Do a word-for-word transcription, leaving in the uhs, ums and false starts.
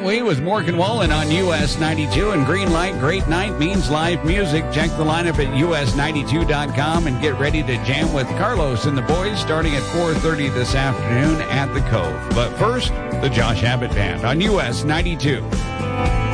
we with Mork and Wallen on U S ninety-two, and green light, great night means live music. Check the lineup at U S ninety-two dot com and get ready to jam with Carlos and the boys starting at four thirty this afternoon at the Cove. But first, the Josh Abbott Band on U S ninety-two.